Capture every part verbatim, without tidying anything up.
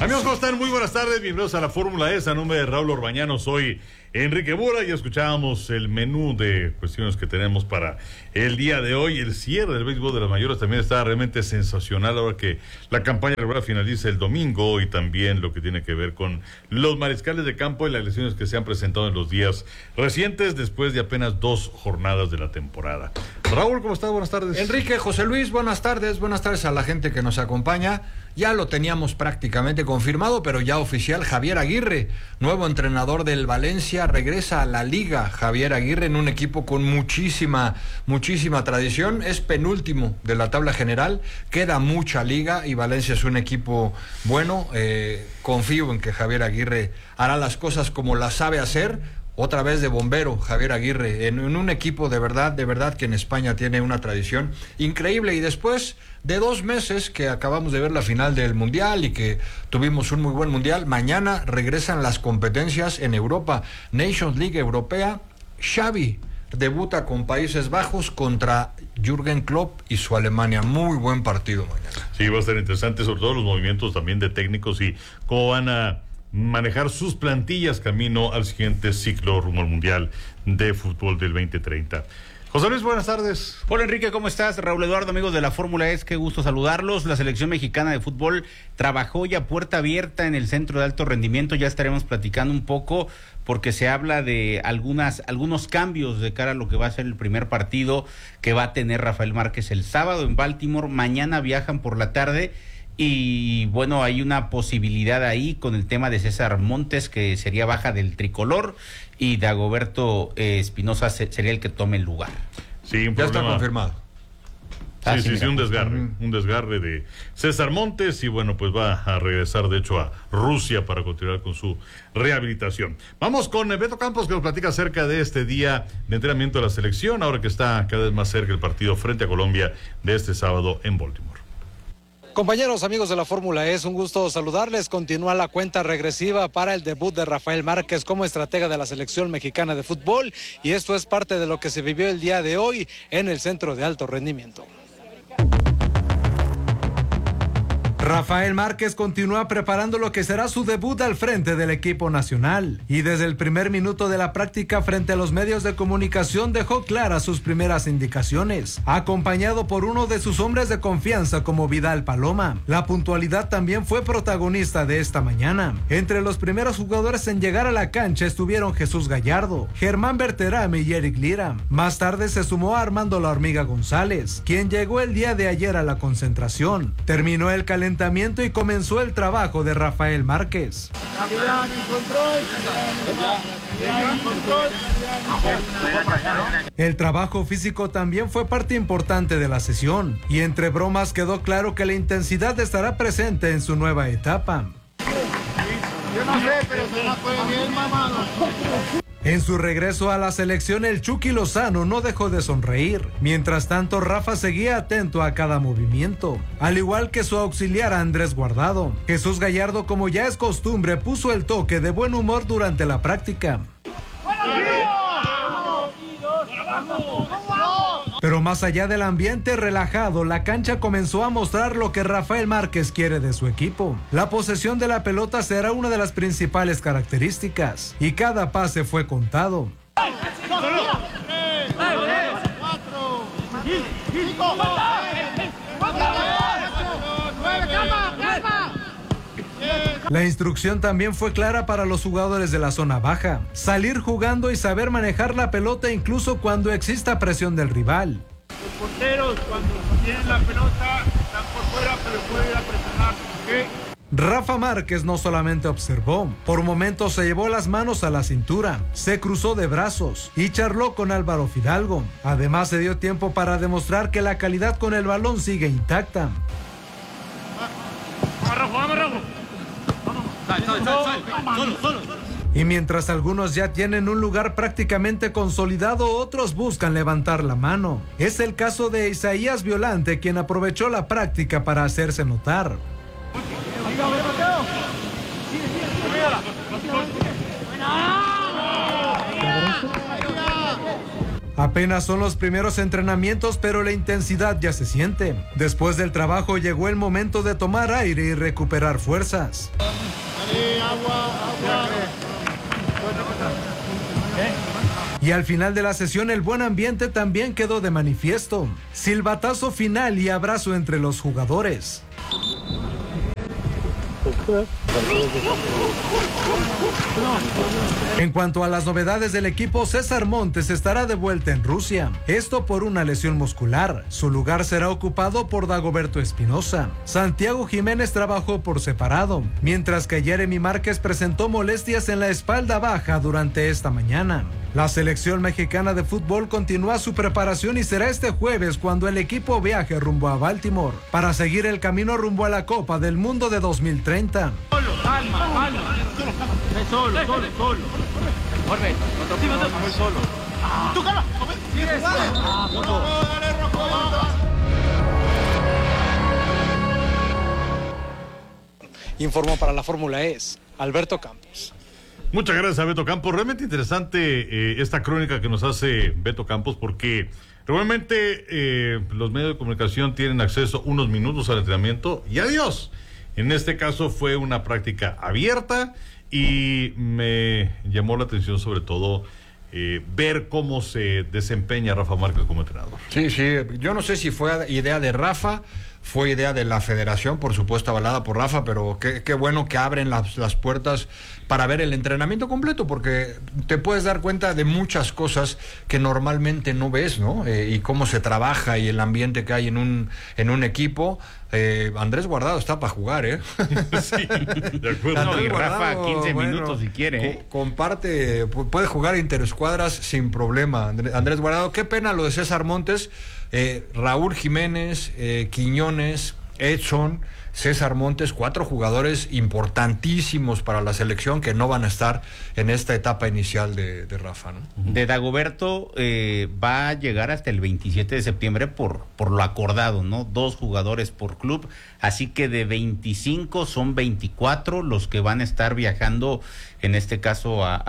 Amigos, ¿cómo están? Muy buenas tardes, bienvenidos a la Fórmula E, a nombre de Raúl Orbañano, soy Enrique Bura y escuchábamos el menú de cuestiones que tenemos para el día de hoy. El cierre del béisbol de las mayores también está realmente sensacional ahora que la campaña regular finaliza el domingo, y también lo que tiene que ver con los mariscales de campo y las elecciones que se han presentado en los días recientes después de apenas dos jornadas de la temporada. Raúl, ¿cómo estás? Buenas tardes. Enrique, José Luis, buenas tardes, buenas tardes a la gente que nos acompaña. Ya lo teníamos prácticamente confirmado, pero ya oficial, Javier Aguirre, nuevo entrenador del Valencia, regresa a la Liga. Javier Aguirre en un equipo con muchísima, muchísima tradición, es penúltimo de la tabla general, queda mucha liga y Valencia es un equipo bueno. Eh, confío en que Javier Aguirre hará las cosas como las sabe hacer. Otra vez de bombero, Javier Aguirre, en, en un equipo de verdad, de verdad que en España tiene una tradición increíble. Y después de dos meses que acabamos de ver la final del Mundial y que tuvimos un muy buen Mundial, mañana regresan las competencias en Europa. Nations League Europea, Xavi debuta con Países Bajos contra Jürgen Klopp y su Alemania. Muy buen partido mañana. Sí, va a ser interesante, sobre todo los movimientos también de técnicos y cómo van a manejar sus plantillas camino al siguiente ciclo rumbo al Mundial de Fútbol del veinte treinta. José Luis, buenas tardes. Hola Enrique, ¿cómo estás? Raúl Eduardo, amigos de la Fórmula E, qué gusto saludarlos. La selección mexicana de fútbol trabajó ya puerta abierta en el centro de alto rendimiento. Ya estaremos platicando un poco porque se habla de algunas algunos cambios de cara a lo que va a ser el primer partido que va a tener Rafael Márquez el sábado en Baltimore. Mañana viajan por la tarde. Y bueno, hay una posibilidad ahí con el tema de César Montes, que sería baja del tricolor, y Dagoberto eh, Espinosa se, sería el que tome el lugar. Sí, un ya problema. Está confirmado. Sí, ah, sí, sí, sí, un desgarre, uh-huh. un desgarre de César Montes, y bueno, pues va a regresar de hecho a Rusia para continuar con su rehabilitación. Vamos con Beto Campos, que nos platica acerca de este día de entrenamiento de la selección, ahora que está cada vez más cerca el partido frente a Colombia de este sábado en Baltimore. Compañeros, amigos de la Fórmula E, es un gusto saludarles. Continúa la cuenta regresiva para el debut de Rafael Márquez como estratega de la selección mexicana de fútbol, y esto es parte de lo que se vivió el día de hoy en el centro de alto rendimiento. Rafael Márquez continúa preparando lo que será su debut al frente del equipo nacional, y desde el primer minuto de la práctica frente a los medios de comunicación dejó claras sus primeras indicaciones, acompañado por uno de sus hombres de confianza como Vidal Paloma. La puntualidad también fue protagonista de esta mañana. Entre los primeros jugadores en llegar a la cancha estuvieron Jesús Gallardo, Germán Berterame y Eric Lira. Más tarde se sumó a Armando La Hormiga González, quien llegó el día de ayer a la concentración. Terminó el calentamiento y comenzó el trabajo de Rafael Márquez. El trabajo físico también fue parte importante de la sesión, y entre bromas quedó claro que la intensidad estará presente en su nueva etapa. Yo no sé, pero se la fue bien, mamá. En su regreso a la selección, el Chucky Lozano no dejó de sonreír. Mientras tanto, Rafa seguía atento a cada movimiento, al igual que su auxiliar Andrés Guardado. Jesús Gallardo, como ya es costumbre, puso el toque de buen humor durante la práctica. Pero más allá del ambiente relajado, la cancha comenzó a mostrar lo que Rafael Márquez quiere de su equipo. La posesión de la pelota será una de las principales características, y cada pase fue contado. La instrucción también fue clara para los jugadores de la zona baja: salir jugando y saber manejar la pelota incluso cuando exista presión del rival. Los porteros, cuando tienen la pelota, están por fuera, pero pueden ir a presionar. ¿Okay? Rafa Márquez no solamente observó, por momentos se llevó las manos a la cintura, se cruzó de brazos y charló con Álvaro Fidalgo. Además, se dio tiempo para demostrar que la calidad con el balón sigue intacta. Vamos, Rafa, vamos, Rafa. Sal, sal, sal, sal. Solo, solo. Y mientras algunos ya tienen un lugar prácticamente consolidado, otros buscan levantar la mano. Es el caso de Isaías Violante, quien aprovechó la práctica para hacerse notar. Apenas son los primeros entrenamientos, pero la intensidad ya se siente. Después del trabajo llegó el momento de tomar aire y recuperar fuerzas. Y al final de la sesión el buen ambiente también quedó de manifiesto. Silbatazo final y abrazo entre los jugadores. En cuanto a las novedades del equipo, César Montes estará de vuelta en Rusia. Esto por una lesión muscular. Su lugar será ocupado por Dagoberto Espinosa. Santiago Jiménez trabajó por separado, mientras que Jeremy Márquez presentó molestias en la espalda baja durante esta mañana. La selección mexicana de fútbol continúa su preparación y será este jueves cuando el equipo viaje rumbo a Baltimore para seguir el camino rumbo a la Copa del Mundo de dos mil treinta. Solo, calma, calma. Solo, solo, solo. Jorge, no solo. Tú, calma. Dale, Rojo. Informó para la Fórmula E Alberto Campos. Muchas gracias a Beto Campos. Realmente interesante eh, esta crónica que nos hace Beto Campos, porque realmente eh, los medios de comunicación tienen acceso unos minutos al entrenamiento y adiós. En este caso fue una práctica abierta y me llamó la atención sobre todo eh, ver cómo se desempeña Rafa Márquez como entrenador. Sí, sí, yo no sé si fue idea de Rafa, fue idea de la federación, por supuesto avalada por Rafa, pero qué, qué bueno que abren las, las puertas para ver el entrenamiento completo, porque te puedes dar cuenta de muchas cosas que normalmente no ves, ¿no? Eh, y cómo se trabaja y el ambiente que hay en un, en un equipo. Eh, Andrés Guardado está para jugar, ¿eh? Sí, de acuerdo. No, y Rafa Guardado, quince bueno, minutos si quiere. ¿eh? Co- comparte, pu- puede jugar interescuadras sin problema. Andrés, Andrés Guardado, qué pena lo de César Montes, eh, Raúl Jiménez, eh, Quiñones, Edson, César Montes, cuatro jugadores importantísimos para la selección que no van a estar en esta etapa inicial de, de Rafa, ¿no? De Dagoberto eh, va a llegar hasta el veintisiete de septiembre por, por lo acordado, ¿no? Dos jugadores por club, así que de veinticinco son veinticuatro los que van a estar viajando, en este caso a,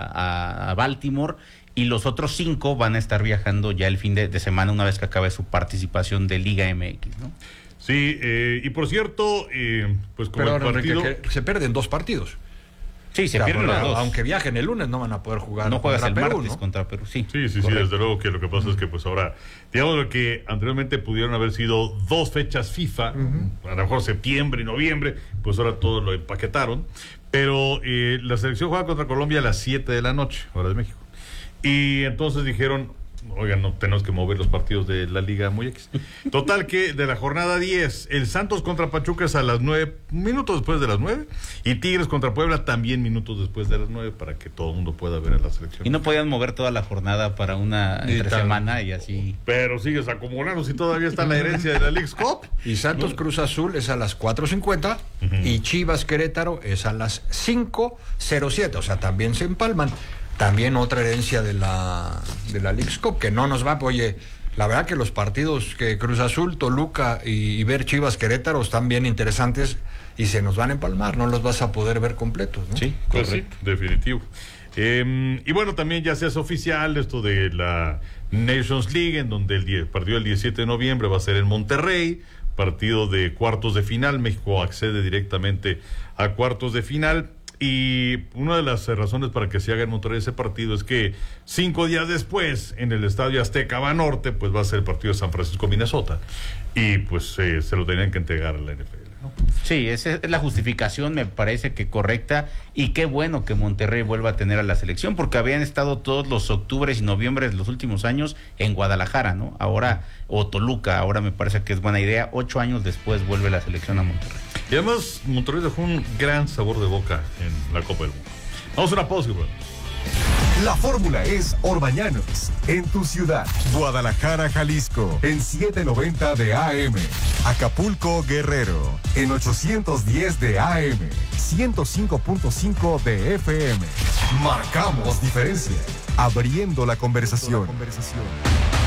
a, a Baltimore, y los otros cinco van a estar viajando ya el fin de, de semana una vez que acabe su participación de Liga M X, ¿no? Sí, eh, y por cierto, eh, pues como Pero el Enrique, partido... que se pierden dos partidos. Sí, se O sea, pierden los dos. Aunque viajen el lunes, no van a poder jugar. No juegas contra el Perú, martes ¿no? contra Perú, sí. Sí, sí, sí, Correcto. desde luego que lo que pasa es que pues ahora, digamos lo que anteriormente pudieron haber sido dos fechas FIFA, uh-huh. a lo mejor septiembre y noviembre, pues ahora todo lo empaquetaron, pero eh, la selección juega contra Colombia a las siete de la noche, hora de México, y entonces dijeron, oigan, no tenemos que mover los partidos de la Liga muy X. Total que de la jornada diez, el Santos contra Pachuca es a las nueve, minutos después de las nueve, y Tigres contra Puebla también minutos después de las nueve, para que todo el mundo pueda ver a la selección. Y no podían mover toda la jornada para una Y entre tal. semana y así. Pero sigues acumulando si todavía está la herencia de la Leagues Cup. Y Santos Cruz Azul es a las cuatro cincuenta uh-huh. y Chivas Querétaro es a las cinco cero siete, o sea, también se empalman. También otra herencia de la de la Leagues Cup que no nos va, oye, la verdad que los partidos que Cruz Azul, Toluca y, y ver Chivas Querétaro están bien interesantes y se nos van a empalmar, no los vas a poder ver completos, ¿no? Sí, Pues correcto. sí, definitivo. Eh, y bueno, también ya se hace oficial esto de la Nations League, en donde el, die- partido del diecisiete de noviembre va a ser en Monterrey, partido de cuartos de final. México accede directamente a cuartos de final. Y una de las razones para que se haga en Monterrey ese partido es que cinco días después, en el Estadio Azteca Banorte, pues va a ser el partido de San Francisco, Minnesota. Y pues eh, se lo tenían que entregar a la N F L, ¿no? Sí, esa es la justificación, me parece que correcta, y qué bueno que Monterrey vuelva a tener a la selección, porque habían estado todos los octubres y noviembres de los últimos años en Guadalajara, ¿no? Ahora, o Toluca, ahora me parece que es buena idea, ocho años después vuelve la selección a Monterrey. Y además, Monterrey dejó un gran sabor de boca en la Copa del Mundo. Vamos a una pausa, bro. La fórmula es Orbañanos, en tu ciudad. Guadalajara, Jalisco, en setecientos noventa de A M. Acapulco, Guerrero, en ochocientos diez de A M. ciento cinco punto cinco de F M. Marcamos diferencia. Abriendo la conversación.